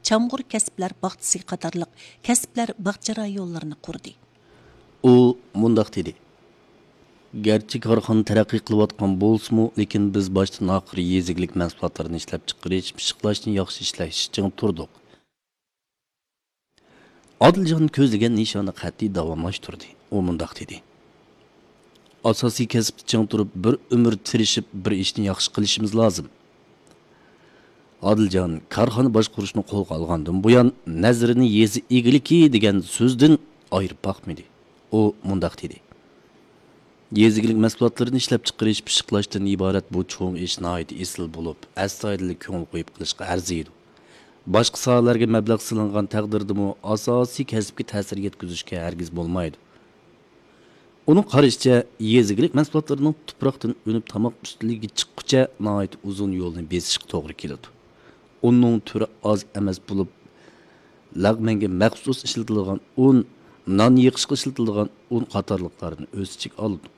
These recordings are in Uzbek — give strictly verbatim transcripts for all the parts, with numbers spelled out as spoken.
Çamğur Kəsblər Bağçısı qatarlıq kəsblər bağça rayonlarını qurdu. U mundaq dedi. Gerçi karxana tərəqqi qılıyatqan bolsunmu, lekin biz başdan axırı yezigilik məhsullatlarını işləb çıxırış, pişiqlaşını yaxşı işləyiş üçün turduq. Adilcan ko'zlagan nishonni qat'iy davomlashtirdi. U mundaq dedi. Asosiy kasb için turib bir umr tirishib bir ishni yaxshi qilishimiz lozim. Adiljan korxona boshqarishni qo'lga olgandan buyon nazarini yezi egiliki degan so'zdan ayirib boqmadi. U mundaq dedi. Yezigilik mahsulotlarini ishlab chiqarish, pishiqlashdan iborat bu cho'ng ish nihoyat esil bo'lib, astoydil ko'ngil qo'yib qilishga arziydi. Boshqa sohalarga mablag' silingan taqdirdimi asosiy kasbga ta'sir yetkazishga hargiz bo'lmaydi. Uning qarashicha, yezigilik mahsulotlarining tuproqdan o'nib tomoq ustiliga chiqquncha nihoyat uzun yo'lni besishga to'g'ri keladi. Uning turi oz emas bo'lib, lag'manga maxsus ishlatilgan un, non yig'ishga ishlatilgan un qatorliqlarini o'z ichiga oladi.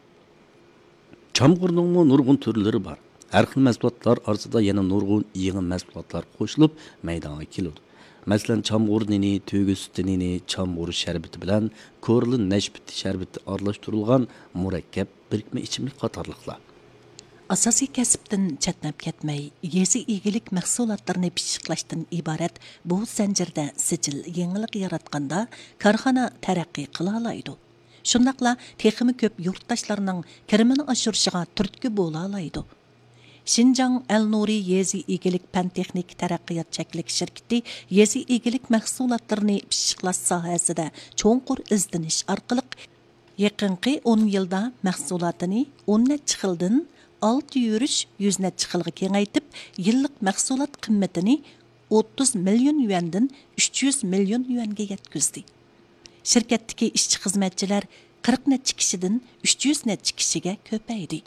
Çamğurning nurg'un turlari bor. Har xil mahsulotlar orasida yana nurg'un yangi mahsulotlar qo'shilib maydonga keladi. Masalan, çamğur nini, to'yga suti nini, çamğur sharbati bilan ko'rlin nashbati sharbati aralashtirilgan murakkab birikma ichimlik qatorliqlar. Asosiy kasbdan chatnab ketmay, yezi egilik mahsulotlarini pishiqlashdan iborat bu zanjirda sijil yangilik yaratganda korxona taraqqiy qila oladi. Shundaqla texmi ko'p yurtdoshlarning kirimini oshirishiga turtki bo'la oladi. Şinjan El-Nuri Yezi egilik pan texnik taraqqiyot cheklik shirkati yezi egilik mahsulotlarini pishiqlash sohasida cho'nqur izdinish orqali yaqinqi o'n yilda mahsulotini o'n necha xildan olti yurish yuz necha xilga kengaytib, yillik mahsulot qimmatini o'ttiz million yuandan uch yuz million yuanga yetkazdi. Shirkatdagi ishchi xizmatchilar qirq necha kishidan uch yuz necha kishiga ko'paydi.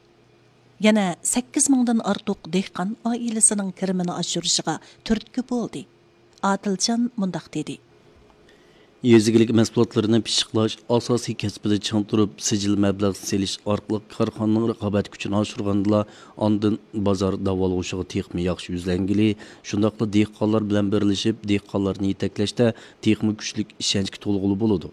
Yana sakkiz mingdan ortiq dehqon oilasining kirimini oshirishiga turtki bo'ldi. Adiljon mundaq dedi. Yezigilik mahsulotlarini pishiqlash asosiy kasbida chang turib, sijil mablag' selish orqali korxonaning raqobat kuchini oshirganda, ondan bozor davolg'ushiga texmi yaxshi yuzlangili, shundaqla dehqonlar bilan birlashib, dehqonlarni yetaklashda texmi kuchlik ishonchga to'lg'uli bo'ladi.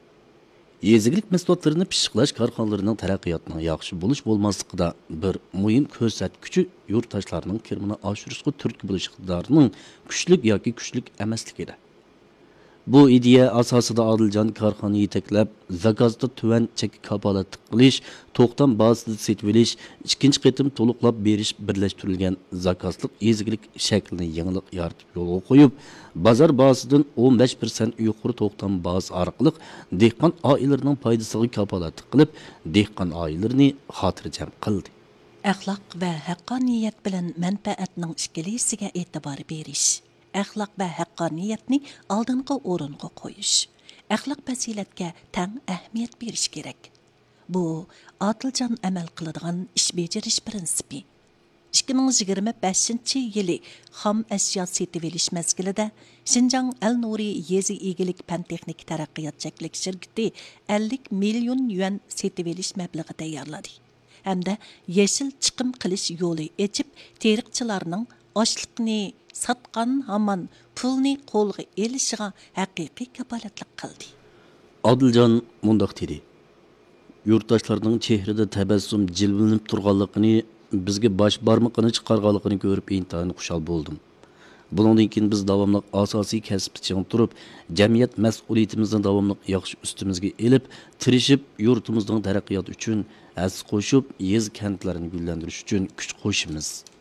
Yezigilik mahsulotlarini pishiqlash korxonalarining taraqqiyotining yaxshi bo'lish bo'lmasligida bir muhim ko'rsatkichi yurtdoshlarning kirimini oshirishga turtki bo'lish iqtidorining kuchlik yoki kuchlik emasligida. Bu ideya asosida Adiljon korxona yetaklab, zakazda tuvan chek kapolatlik qilish, to'xtam bazasida setib olish, ikkinchi qitim to'liqlab berish birlashtirilgan zakazlik yezigilik shaklini yangilik yaratib yo'lga qo'yib, bozor bazasidan o'n besh foiz yuqori to'xtam bazasi orqali dehqon oilalarining foydasiga kapolatlik qilib, dehqon oilalarini xotirjam qildi. Axloq va haqqoniyat bilan manfaatning ikkilisiga e'tibor berish. Axloq va haqqoniyatni oldingi o'ringa qo'yish. Axloq fazilatga tang ahamiyat berish kerak. Bu Adiljon amal qiladigan ish bejirish prinsipi. ikki ming yigirma beshinchi yili xom ashyo setib olish mezgilida Şinjan El-Nuri Yezi egilik pan texnik taraqqiyot cheklik shirkati ellik million yuan setib olish mablag'i tayyorladi. Hamda yeşil chiqim qilish yo'li echib, teriqchilarning ochliqni satqan hamon pulni qo'lga elishiga haqiqiy kapolatlik qildi. Adiljon mundaq dedi. Yurtdoshlarning chehrida tabassum jilvinib turganligini, bizga bosh barmoqini chiqarganligini ko'rib intayin xushal bo'ldim. Bundan keyin biz davomli asosiy kasbchiga turib, jamiyat mas'uliyatimizni davomli yaxshi ustimizga elib, tirishib, yurtimizning taraqqiyoti uchun as qo'shib, yez kentlarini gullantirish uchun kuch qo'shimiz.